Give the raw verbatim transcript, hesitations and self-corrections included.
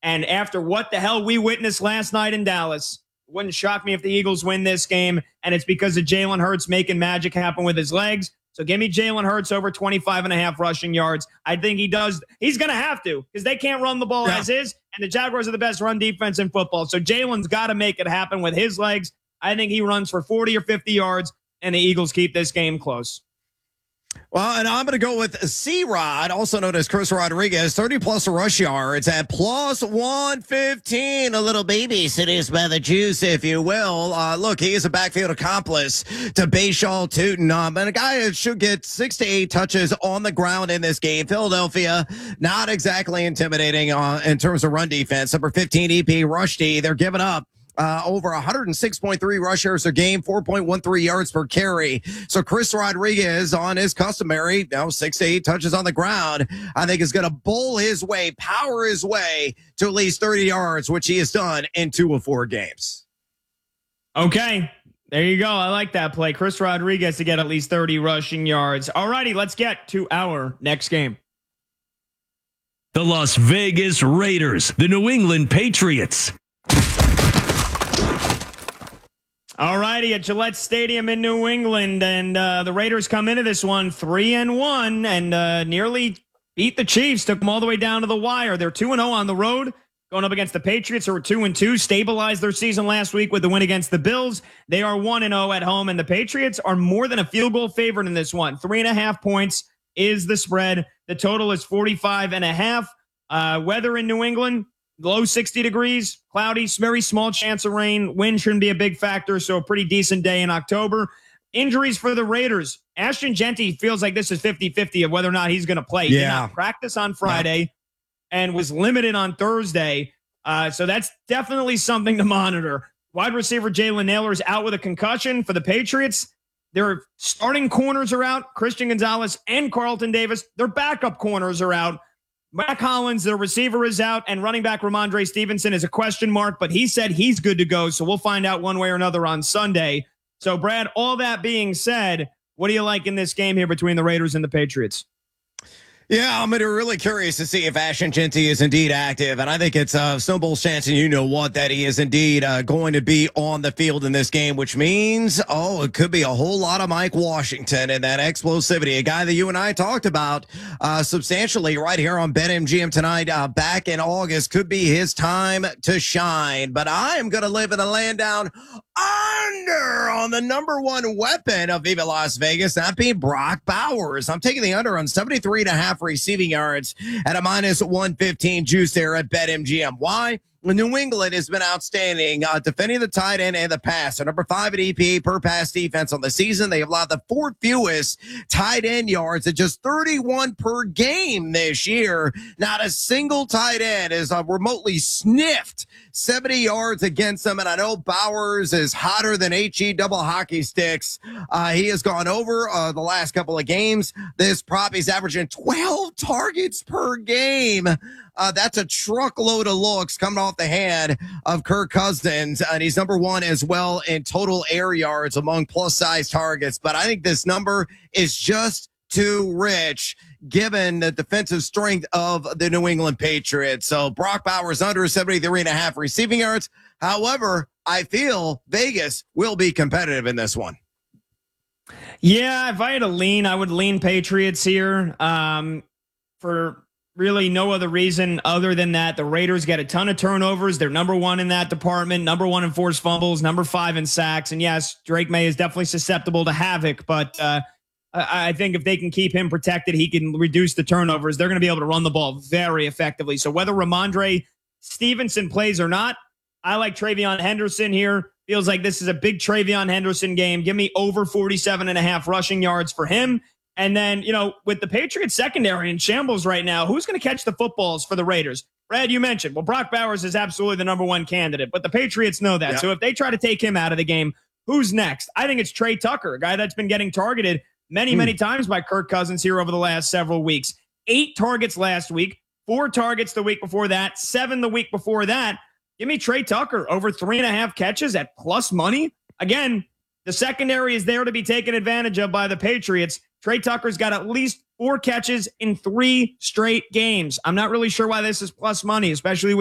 And after what the hell we witnessed last night in Dallas, it wouldn't shock me if the Eagles win this game. And it's because of Jalen Hurts making magic happen with his legs. So give me Jalen Hurts over twenty-five and a half rushing yards. I think he does. He's going to have to because they can't run the ball yeah. as is. And the Jaguars are the best run defense in football. So Jalen's got to make it happen with his legs. I think he runs for forty or fifty yards, and the Eagles keep this game close. Well, and I'm going to go with C-Rod, also known as Chris Rodriguez, thirty plus rush yards at plus one fifteen. A little baby seduced by the juice, if you will. Uh, look, he is a backfield accomplice to Bashaw Tootin. Um, and a guy that should get six to eight touches on the ground in this game. Philadelphia, not exactly intimidating uh, in terms of run defense. Number fifteen E P, Rush D. They're giving up Uh, over one hundred six point three rush yards a game, four point one three yards per carry. So Chris Rodriguez on his customary, you know, six to eight touches on the ground, I think is going to bowl his way, power his way to at least thirty yards, which he has done in two of four games. Okay. There you go. I like that play. Chris Rodriguez to get at least thirty rushing yards. All righty, let's get to our next game. The Las Vegas Raiders, the New England Patriots. All righty, at Gillette Stadium in New England, and uh, the Raiders come into this one three and one, and uh, nearly beat the Chiefs. Took them all the way down to the wire. They're two and zero on the road, going up against the Patriots, who are two and two. Stabilized their season last week with the win against the Bills. They are one and zero at home, and the Patriots are more than a field goal favorite in this one. Three and a half points is the spread. The total is forty-five and a half. Uh, weather in New England. Low sixty degrees, cloudy, very small chance of rain. Wind shouldn't be a big factor, so a pretty decent day in October. Injuries for the Raiders. Ashton Genty feels like this is fifty-fifty of whether or not he's going to play. He yeah. did not practice on Friday yeah. and was limited on Thursday, uh, so that's definitely something to monitor. Wide receiver Jalen Nailor is out with a concussion for the Patriots. Their starting corners are out, Christian Gonzalez and Carlton Davis. Their backup corners are out. Mac Hollins, the receiver, is out, and running back Ramondre Stevenson is a question mark, but he said he's good to go, so we'll find out one way or another on Sunday. So, Brad, all that being said, what do you like in this game here between the Raiders and the Patriots? Yeah, I'm really curious to see if Ashton Genty is indeed active, and I think it's a snowball's chance, and you know what, that he is indeed uh, going to be on the field in this game, which means, oh, it could be a whole lot of Mike Washington and that explosivity, a guy that you and I talked about uh, substantially right here on BetMGM tonight uh, back in August. Could be his time to shine, but I am going to live in the land down under on the number one weapon of Viva Las Vegas, that being Brock Bowers. I'm taking the under on seventy-three and a half receiving yards at a minus one fifteen juice there at BetMGM. Why? New England has been outstanding uh, defending the tight end and the pass. So number five at E P A per pass defense on the season. They have allowed the fourth fewest tight end yards at just thirty-one per game this year. Not a single tight end is uh, remotely sniffed seventy yards against them. And I know Bowers is hotter than H E double hockey sticks. Uh, he has gone over uh, the last couple of games. This prop is averaging twelve targets per game. Uh, that's a truckload of looks coming off the hand of Kirk Cousins, and he's number one as well in total air yards among plus-size targets. But I think this number is just too rich given the defensive strength of the New England Patriots. So Brock Bowers under seventy-three and a half receiving yards. However, I feel Vegas will be competitive in this one. Yeah, if I had to lean, I would lean Patriots here um, for really no other reason other than that the Raiders get a ton of turnovers. They're number one in that department, number one in forced fumbles, number five in sacks. And yes, Drake May is definitely susceptible to havoc, but uh, I, I think if they can keep him protected, he can reduce the turnovers. They're going to be able to run the ball very effectively. So whether Ramondre Stevenson plays or not, I like Travion Henderson here. Feels like this is a big Travion Henderson game. Give me over forty-seven and a half rushing yards for him. And then, you know, with the Patriots secondary in shambles right now, who's going to catch the footballs for the Raiders? Brad, you mentioned, well, Brock Bowers is absolutely the number one candidate, but the Patriots know that. Yeah. So if they try to take him out of the game, who's next? I think it's Trey Tucker, a guy that's been getting targeted many, mm. many times by Kirk Cousins here over the last several weeks. Eight targets last week, four targets the week before that, seven the week before that. Give me Trey Tucker over three and a half catches at plus money. Again, the secondary is there to be taken advantage of by the Patriots. Trey Tucker's got at least four catches in three straight games. I'm not really sure why this is plus money, especially with